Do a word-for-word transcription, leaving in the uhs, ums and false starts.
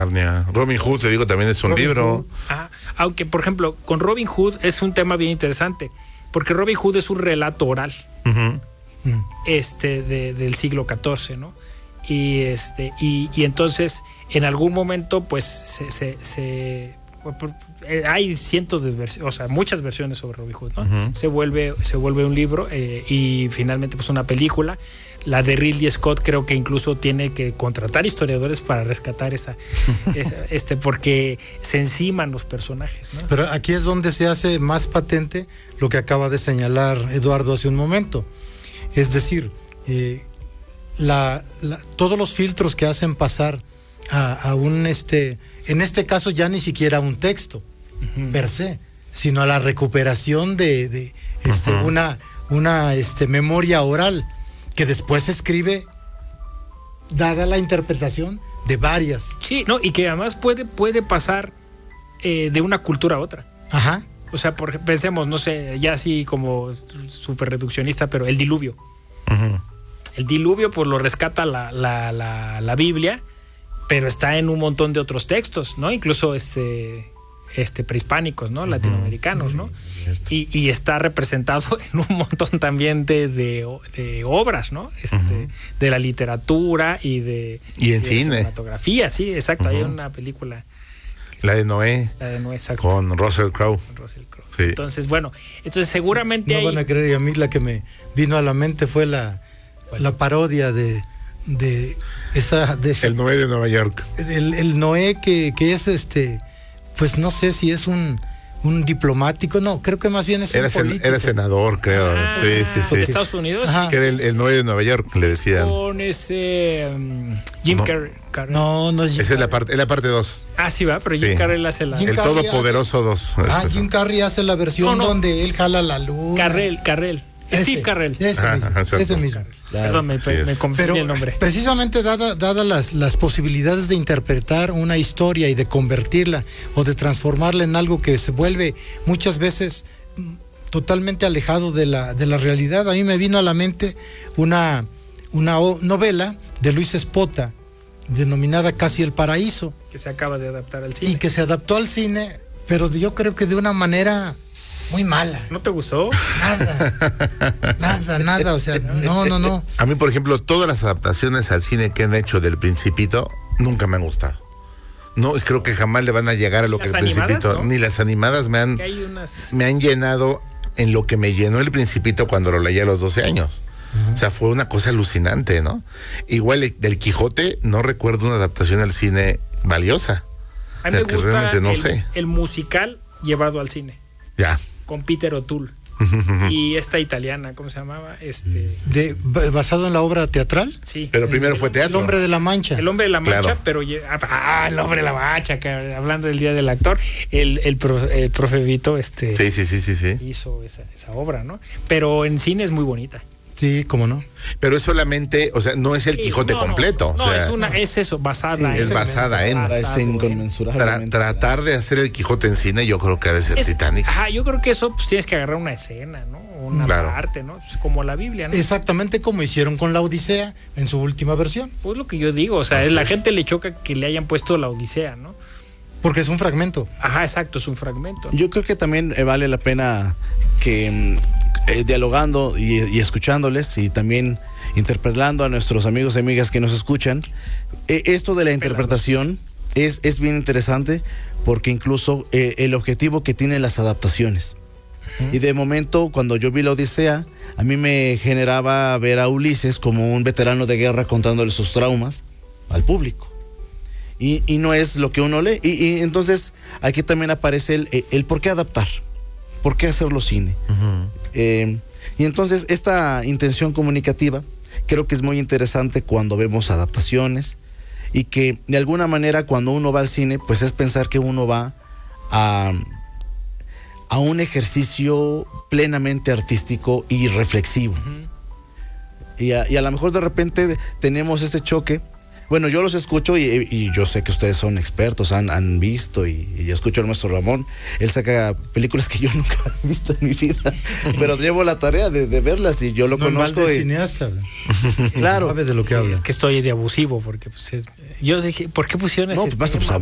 Robin Hood, te digo, también es un Robin libro. Ah, aunque, por ejemplo, con Robin Hood es un tema bien interesante, porque Robin Hood es un relato oral, uh-huh. este, de, del siglo catorce, ¿no? Y este, y, y entonces, en algún momento, pues, se, se, se hay cientos de versiones, o sea, muchas versiones sobre Robin Hood, ¿no? Uh-huh. Se vuelve, se vuelve un libro eh, y finalmente, pues, una película. La de Ridley Scott creo que incluso tiene que contratar historiadores para rescatar esa, esa este porque se enciman los personajes, ¿no? Pero aquí es donde se hace más patente lo que acaba de señalar Eduardo hace un momento. Es decir, eh, la, la, todos los filtros que hacen pasar a, a un este, en este caso ya ni siquiera un texto uh-huh. per se, sino a la recuperación de, de este, uh-huh. una, una este, memoria oral que después se escribe dada la interpretación de varias. Sí, no, y que además puede, puede pasar eh, de una cultura a otra. Ajá. O sea, por, pensemos, no sé, ya así como súper reduccionista, pero el diluvio. Uh-huh. El diluvio, pues lo rescata la, la, la, la Biblia, pero está en un montón de otros textos, ¿no? Incluso este, este prehispánicos, ¿no? Uh-huh. Latinoamericanos, ¿no? Y, y está representado en un montón también de, de, de obras, ¿no? Este, uh-huh. De la literatura y de, y en de cine. Cinematografía, sí, exacto. Uh-huh. Hay una película. La de Noé. La de Noé, exacto. Con Russell Crowe. Con Russell Crowe. Sí. Entonces, bueno, entonces seguramente no hay... van a creer, y a mí la que me vino a la mente fue la, bueno. la parodia de, de esa, de esa. El Noé de Nueva York. El, el Noé que, que es este, pues no sé si es un un diplomático, no, creo que más bien es era un político. Era senador, creo. Ah, sí, sí, sí. ¿De Estados Unidos? Ajá. Que era el, el Noé de Nueva York, le decían. Con ese um, Jim no. Carrey. No, no es Jim Esa es la parte, es la parte dos. Ah, sí va, pero Jim sí. Carrey hace la... Jim el Carrey Todopoderoso dos. Ah, Jim Carrey hace la versión no, no. donde él jala la luna. Carrell, Carrell. Ese, Steve Carrell. Ese ah, mismo. Exacto. Ese mismo. Claro. Perdón, me, sí me confundí el nombre. Precisamente dadas dada las, las posibilidades de interpretar una historia y de convertirla o de transformarla en algo que se vuelve muchas veces totalmente alejado de la, de la realidad, a mí me vino a la mente una, una novela de Luis Espota denominada Casi el Paraíso. Que se acaba de adaptar al cine. Y que se adaptó al cine, pero yo creo que de una manera... muy mala. ¿No te gustó? Nada, nada, nada, o sea, no, no, no. A mí, por ejemplo, todas las adaptaciones al cine que han hecho del Principito nunca me han gustado. No, creo que jamás le van a llegar a lo que el Principito, ¿no? Ni las animadas me han, unas... me han llenado en lo que me llenó el Principito cuando lo leí a los doce años. Uh-huh. O sea, fue una cosa alucinante, ¿no? Igual del Quijote, no recuerdo una adaptación al cine valiosa. A mí o sea, me gusta no el, sé. el musical llevado al cine. Ya. Con Peter O'Toole. Y esta italiana, ¿cómo se llamaba? Este... De, ¿Basado en la obra teatral? Sí. Pero primero el, fue teatro. El Hombre de la Mancha. El Hombre de la Mancha, claro. Pero... Ah, el Hombre de la Mancha, que, hablando del Día del Actor, el, el, pro, el profe Vito este, sí, sí, sí, sí, sí. hizo esa, esa obra, ¿no? Pero en cine es muy bonita. Sí, cómo no. Pero es solamente, o sea, no es el Quijote no, no, completo. No, o sea, es una, es eso, basada sí, en. Es basada en. Es inconmensurablemente. Tra, tratar de hacer el Quijote en cine, yo creo que ha de ser es, Titanic. Ajá, yo creo que eso pues, tienes que agarrar una escena, ¿no? Una claro. parte, ¿no? Pues, como la Biblia, ¿no? Exactamente como hicieron con la Odisea en su última versión. Pues lo que yo digo, o sea, Así la es. gente le choca que le hayan puesto la Odisea, ¿no? Porque es un fragmento. Ajá, exacto, es un fragmento. Yo creo que también eh, vale la pena que eh, dialogando y, y escuchándoles y también interpretando a nuestros amigos y amigas que nos escuchan, eh, esto de la interpretación es, es bien interesante porque incluso eh, el objetivo que tienen las adaptaciones. Uh-huh. Y de momento, cuando yo vi la Odisea, a mí me generaba ver a Ulises como un veterano de guerra contándole sus traumas al público. Y, y no es lo que uno lee. Y, y entonces aquí también aparece el, el, el por qué adaptar, por qué hacerlo cine. Uh-huh. Eh, y entonces esta intención comunicativa creo que es muy interesante cuando vemos adaptaciones y que de alguna manera cuando uno va al cine, pues es pensar que uno va a, a un ejercicio plenamente artístico y reflexivo. Uh-huh. Y, a, y a lo mejor de repente tenemos este choque Bueno, yo los escucho y, y yo sé que ustedes son expertos, han, han visto y, y escucho al maestro Ramón. Él saca películas que yo nunca he visto en mi vida, pero llevo la tarea de, de verlas y yo lo no conozco. Es y... cineasta. Claro. Sabe de lo que sí, habla. Es que estoy de abusivo porque pues, es, yo dije, ¿por qué pusieron no, ese pues, tema?